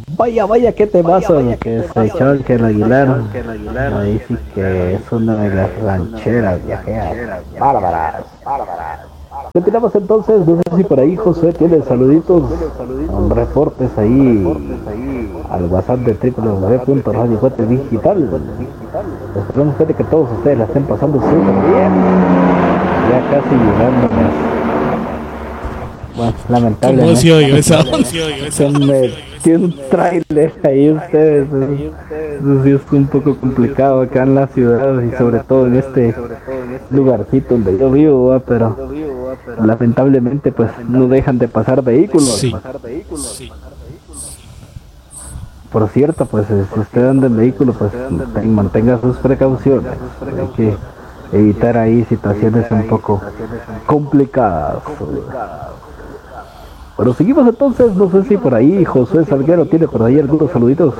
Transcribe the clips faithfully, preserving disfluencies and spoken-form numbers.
Vaya, vaya, qué temazo lo que se echó el que el Aguilar. Ahí sí que es una de las rancheras viajeras bárbaras. Continuamos entonces, no sé si por ahí José tiene saluditos, um, reportes ahí al WhatsApp de doble u doble u doble u punto radio guate digital. Esperamos gente que todos ustedes la estén pasando súper bien. Ya casi llegando a... Bueno, lamentable. ¿Cómo se oye esa? Se metió un trailer ahí ustedes. Eso sí es un poco complicado acá en la ciudad y sobre todo en este lugarcito donde yo vivo, ¿va? Pero lamentablemente pues no dejan de pasar vehículos. Sí. Por cierto, pues si usted anda en vehículo, pues mantenga sus precauciones. Hay que evitar ahí situaciones un poco complicadas. Bueno, seguimos entonces, no sé si por ahí Josué Salguero tiene por ahí algunos saluditos.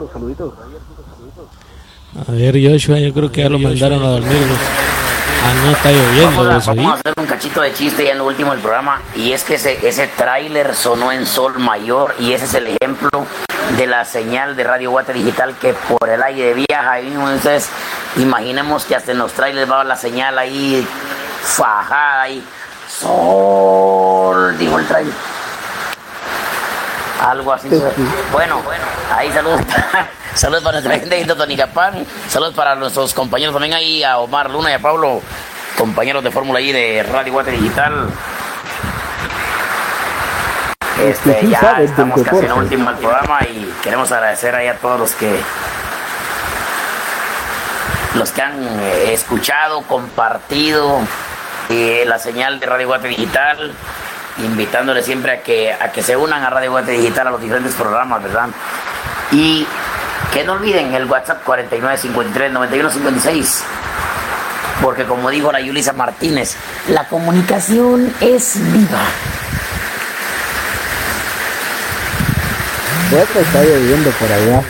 A ver, Joshua, yo creo que ya lo mandaron a dormir. Ah, no, está lloviendo. Vamos a, vamos a hacer un cachito de chiste ya en lo último del programa. Y es que ese, ese tráiler sonó en sol mayor. Y ese es el ejemplo de la señal de Radio Guate Digital que por el aire viaja. Y entonces, imaginemos que hasta en los trailers va la señal ahí fajada y sol, dijo el trailer. Algo así. Bueno, bueno, ahí saludos. Saludos para nuestra gente de Totonicapán. Saludos para nuestros compañeros también ahí, a Omar Luna y a Pablo, compañeros de Fórmula I de Radio Guate Digital. Este, ya estamos casi en el último del programa y queremos agradecer ahí a todos los que los que han eh, escuchado, compartido eh, la señal de Radio Guate Digital, invitándole siempre a que a que se unan a Radio Guate Digital, a los diferentes programas, ¿verdad? Y que no olviden el WhatsApp cuarenta y nueve cincuenta y tres noventa y uno cincuenta y seis, porque como dijo la Yulisa Martínez, la comunicación es viva. Bueno, está lloviendo por allá.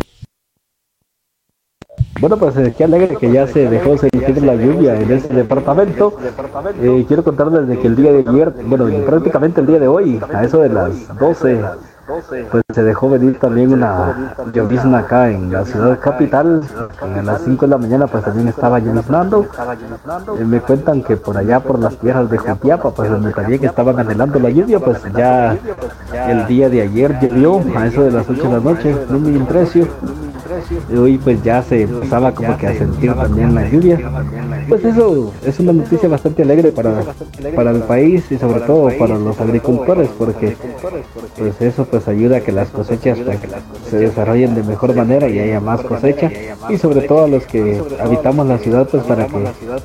Bueno, pues eh, qué alegre que ya se dejó sentir la lluvia en este departamento. Eh, quiero contarles de que el día de ayer, bueno, prácticamente el día de hoy, a eso de las doce, pues se dejó venir también una llovizna acá en la ciudad capital. A las cinco de la mañana pues también estaba lloviznando. Eh, me cuentan que por allá por las tierras de Jutiapa, pues donde también estaban anhelando la lluvia, pues ya el día de ayer llovió a eso de las ocho de la noche, no me imprecio. Y hoy pues ya se empezaba como que a sentir también la lluvia. Pues eso es una noticia bastante alegre para, para el país y sobre todo para los agricultores, porque pues eso pues ayuda a que las cosechas pues, se desarrollen de mejor manera y haya más cosecha, y sobre todo a los que habitamos la ciudad pues para que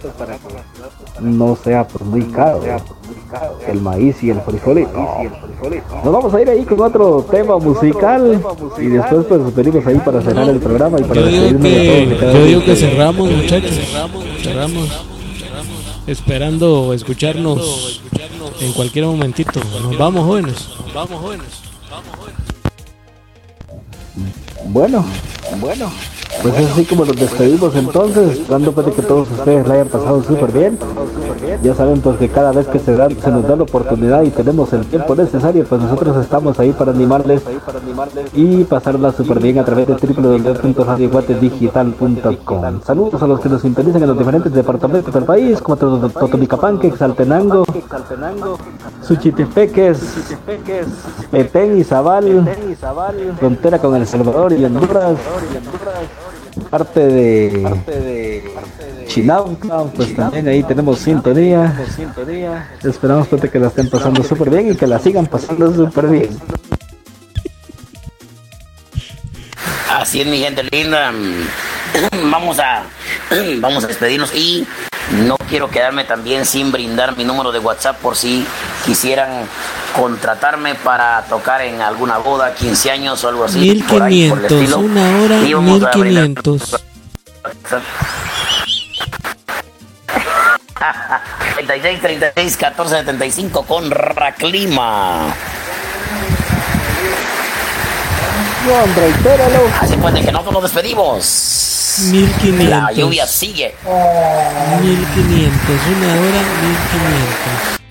no sea pues muy caro el maíz y el frijol. No. Nos vamos a ir ahí con otro tema musical y después pues venimos ahí para cerrar el programa y para yo digo despedirnos de que, todos. yo digo que cerramos, muchachos, cerramos, esperando escucharnos en cualquier momentito. Nos vamos, jóvenes, nos vamos, jóvenes. Bueno, bueno, pues es así como nos despedimos entonces, dando pues de que todos ustedes la hayan pasado súper bien. Ya saben pues que cada vez que se, da, se nos da la oportunidad y tenemos el tiempo necesario, pues nosotros estamos ahí para animarles y pasarla súper bien a través de doble u doble u doble u punto radio guate digital punto com. Saludos a los que nos sintonizan en los diferentes departamentos del país, como Totonicapán, Quetzaltenango, Suchitepeques, Petén y Zabal, frontera con El Salvador y Honduras, parte de Chinauca, pues también ahí tenemos sintonía. Esperamos pues, que la estén pasando súper bien y que la sigan pasando súper bien. Así es, mi gente linda. Vamos a vamos a despedirnos y no quiero quedarme también sin brindar mi número de WhatsApp por si quisieran contratarme para tocar en alguna boda, quince años o algo así. mil quinientos, una hora, mil quinientos. treinta y seis, treinta y seis, catorce, setenta y cinco con Raclima. Así pues, de que nosotros nos despedimos. mil quinientos. La lluvia sigue. mil quinientos, una hora, mil quinientos.